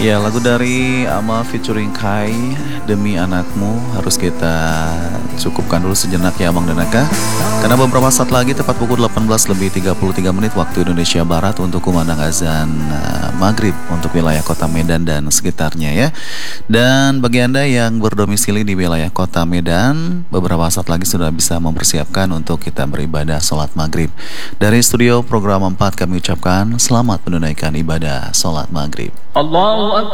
Ya, lagu dari Ama featuring Kai, Demi Anakmu, harus kita cukupkan dulu sejenak ya Abang dan Aka. Karena beberapa saat lagi tepat pukul 18:33 waktu Indonesia Barat untuk kumandang azan maghrib untuk wilayah kota Medan dan sekitarnya ya. Dan bagi Anda yang berdomisili di wilayah kota Medan, beberapa saat lagi sudah bisa mempersiapkan untuk kita beribadah sholat maghrib. Dari studio program 4 kami ucapkan selamat menunaikan ibadah sholat maghrib. Allahu Akbar.